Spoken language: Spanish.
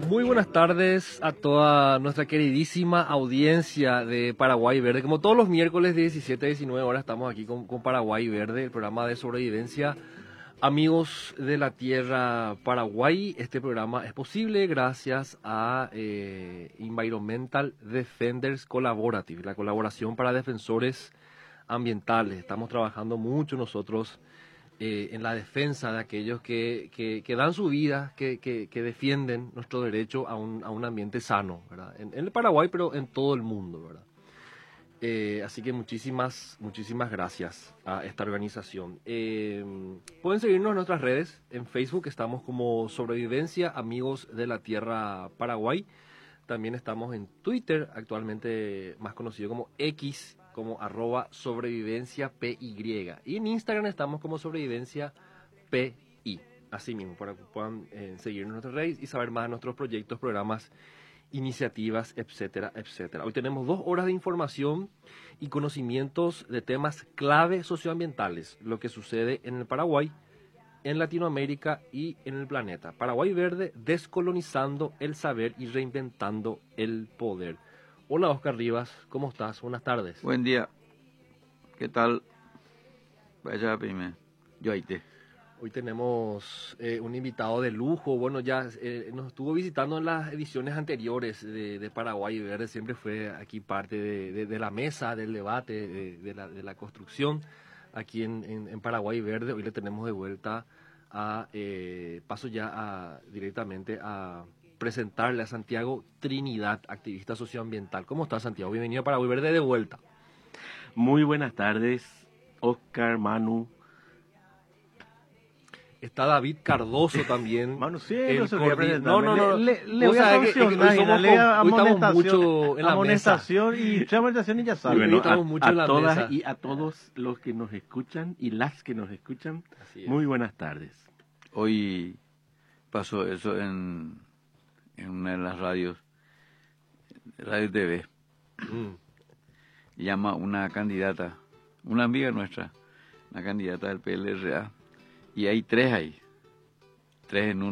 Muy buenas tardes a toda nuestra queridísima audiencia de Paraguay Verde. Como todos los miércoles de 17 a 19 horas estamos aquí con Paraguay Verde, el programa de sobrevivencia. Amigos de la Tierra Paraguay, este programa es posible gracias a Environmental Defenders Collaborative, la colaboración para defensores ambientales. Estamos trabajando mucho nosotros en la defensa de aquellos que dan su vida, que defienden nuestro derecho a un ambiente sano, ¿verdad? En el Paraguay, pero en todo el mundo, ¿verdad? Así que muchísimas gracias a esta organización. Pueden seguirnos en nuestras redes. En Facebook estamos como Sobrevivencia Amigos de la Tierra Paraguay. También estamos en Twitter, actualmente más conocido como X, como @sobrevivenciapy. Y en Instagram estamos como sobrevivenciaPI. Así mismo, para que puedan seguirnos en nuestras redes y saber más de nuestros proyectos, programas, iniciativas, etcétera, etcétera. Hoy tenemos 2 horas de información y conocimientos de temas clave socioambientales, lo que sucede en el Paraguay, en Latinoamérica y en el planeta. Paraguay Verde, descolonizando el saber y reinventando el poder. Hola Oscar Rivas, ¿cómo estás? Buenas tardes. Buen día. ¿Qué tal? Vaya, prime. Yo ahí te. Hoy tenemos un invitado de lujo. Bueno, ya nos estuvo visitando en las ediciones anteriores de Paraguay Verde. Siempre fue aquí parte de la mesa, del debate, de la construcción aquí en Paraguay Verde. Hoy le tenemos de vuelta paso ya directamente a presentarle a Santiago Trinidad, activista socioambiental. ¿Cómo estás, Santiago? Bienvenido a Paraguay Verde de vuelta. Muy buenas tardes, Oscar, Manu. Está David Cardoso también. Manu, sí, Le voy a sancionar, hoy estamos mucho en la amonestación y ya sabe. Bueno, estamos mucho en la todas mesa. y a todos los que nos escuchan y las que nos escuchan, muy buenas tardes. Hoy pasó eso en una de las radios, Radio TV. Llama una candidata, una amiga nuestra, una candidata del PLRA, y hay 3 ahí, 3 en